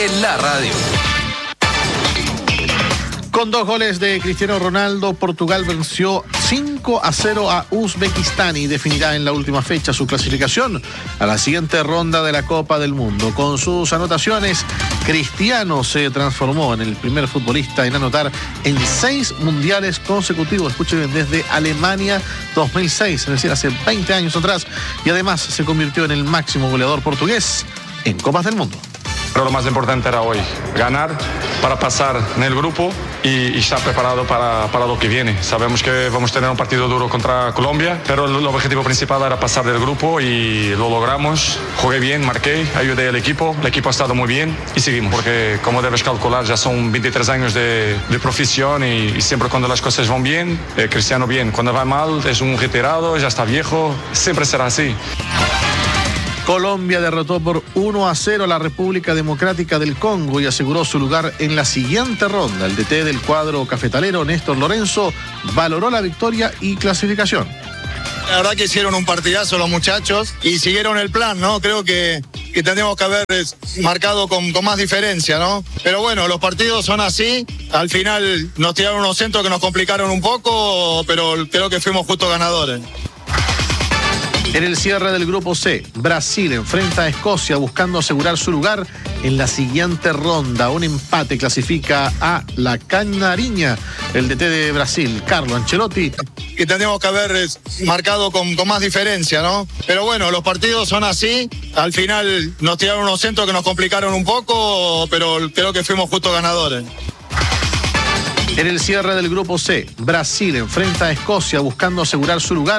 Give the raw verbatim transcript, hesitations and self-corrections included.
En la radio. Con dos goles de Cristiano Ronaldo, Portugal venció cinco a cero a Uzbekistán y definirá en la última fecha su clasificación a la siguiente ronda de la Copa del Mundo. Con sus anotaciones, Cristiano se transformó en el primer futbolista en anotar en seis mundiales consecutivos. Escuchen bien, desde Alemania dos mil seis, es decir, hace veinte años atrás, y además se convirtió en el máximo goleador portugués en Copas del Mundo. Pero lo más importante era hoy, ganar para pasar en el grupo y, y estar preparado para, para lo que viene. Sabemos que vamos a tener un partido duro contra Colombia, pero el, el objetivo principal era pasar del grupo y lo logramos. Jugué bien, marqué, ayudé al equipo, el equipo ha estado muy bien y seguimos, porque como debes calcular ya son veintitrés años de, de profesión y, y siempre cuando las cosas van bien, eh, Cristiano bien, cuando va mal es un retirado, ya está viejo, siempre será así. Colombia derrotó por uno a cero a la República Democrática del Congo y aseguró su lugar en la siguiente ronda. El D T del cuadro cafetalero, Néstor Lorenzo, valoró la victoria y clasificación. La verdad que hicieron un partidazo los muchachos y siguieron el plan, ¿no? Creo que, que tendríamos que haber marcado con, con más diferencia, ¿no? Pero bueno, los partidos son así. Al final nos tiraron unos centros que nos complicaron un poco, pero creo que fuimos justos ganadores. En el cierre del grupo C, Brasil enfrenta a Escocia buscando asegurar su lugar en la siguiente ronda. Un empate clasifica a la Canariña. El D T de Brasil, Carlo Ancelotti, que tendríamos que haber marcado con, con más diferencia, ¿no? Pero bueno, los partidos son así. Al final nos tiraron unos centros que nos complicaron un poco, pero creo que fuimos justos ganadores. En el cierre del grupo C, Brasil enfrenta a Escocia buscando asegurar su lugar